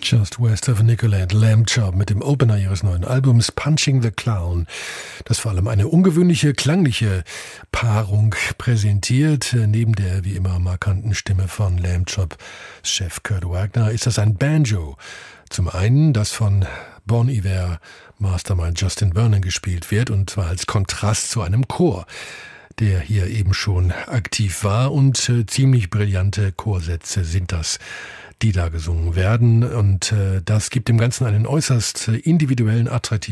Just West of Nicolette, Lamb Chop mit dem Opener ihres neuen Albums Punching the Clown, das vor allem eine ungewöhnliche klangliche Paarung präsentiert. Neben der wie immer markanten Stimme von Lamb Chop Chef Kurt Wagner ist das ein Banjo. Zum einen, das von Bon Iver Mastermind Justin Vernon gespielt wird, und zwar als Kontrast zu einem Chor, der hier eben schon aktiv war, und ziemlich brillante Chorsätze sind das, die da gesungen werden, und das gibt dem Ganzen einen äußerst individuellen, attraktiven